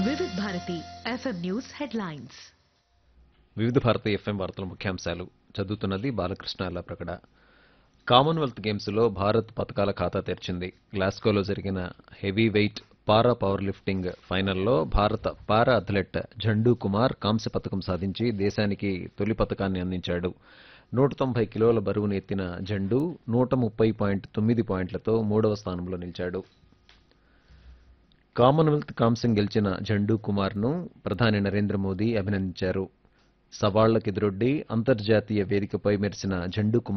Vividh Bharati FM news headlines. వివిధ Bharati FM వార్తల ముఖ్యాంశాలు చదువుతున్నది బాలకృష్ణ ప్రకట. కామన్వెల్త్ గేమ్స్లో భారత్ పతకాల ఖాతా తెరిచింది. గ్లాస్గోలో జరిగిన హెవీ వెయిట్ పారా పవర్ లిఫ్టింగ్ ఫైనల్లో భారత పారా అథ్లెట్ ఝండూ కుమార్ కాంస్య పతకం సాధించి దేశానికి తొలి పతకాన్ని అందించాడు. 190 కిలోల బరువును ఎత్తిన ఝండూ 130.9 పాయింట్లతో మూడవ స్థానంలో నిలిచాడు. కామన్వెల్త్ కాంస్యం గెలిచిన ఝండూ కుమార్ను ప్రధాని నరేంద్ర మోదీ అభినందించారు. సవాళ్లకెదురొడ్డి అంతర్జాతీయ వేదికపై మెరిసిన ఝండూ కుమార్